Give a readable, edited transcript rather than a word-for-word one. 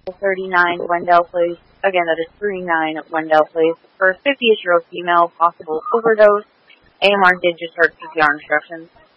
39 Wendell Place. Again, that is 39 Wendell Place. For a 58-year-old female, possible overdose. AMR did just start CPR instructions.